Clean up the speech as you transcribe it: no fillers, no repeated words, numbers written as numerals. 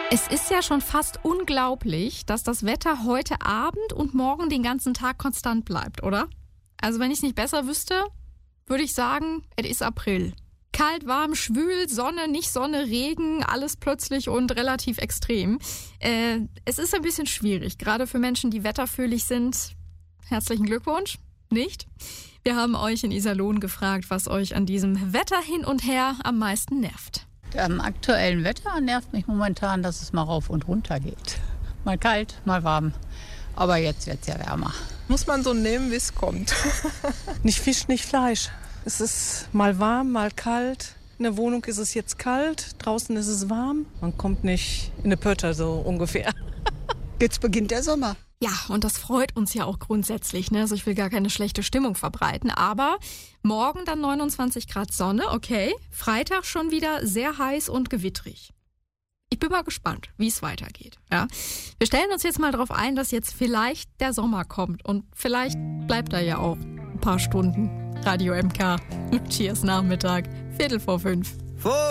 Es ist ja schon fast unglaublich, dass das Wetter heute Abend und morgen den ganzen Tag konstant bleibt, oder? Also wenn ich es nicht besser wüsste, würde ich sagen, es ist April. Kalt, warm, schwül, Sonne, nicht Sonne, Regen, alles plötzlich und relativ extrem. Es ist ein bisschen schwierig, gerade für Menschen, die wetterfühlig sind. Herzlichen Glückwunsch, nicht? Wir haben euch in Iserlohn gefragt, was euch an diesem Wetter hin und her am meisten nervt. Am aktuellen Wetter nervt mich momentan, dass es mal rauf und runter geht. Mal kalt, mal warm. Aber jetzt wird es ja wärmer. Muss man so nehmen, wie es kommt. Nicht Fisch, nicht Fleisch. Es ist mal warm, mal kalt. In der Wohnung ist es jetzt kalt, draußen ist es warm. Man kommt nicht in eine Pötte so ungefähr. Jetzt beginnt der Sommer. Ja, und das freut uns ja auch grundsätzlich, ne? Also ich will gar keine schlechte Stimmung verbreiten, aber morgen dann 29 Grad Sonne, okay. Freitag schon wieder sehr heiß und gewittrig. Ich bin mal gespannt, wie es weitergeht. Ja? Wir stellen uns jetzt mal darauf ein, dass jetzt vielleicht der Sommer kommt und vielleicht bleibt er ja auch ein paar Stunden. Radio MK, Lucias Nachmittag, 4:45.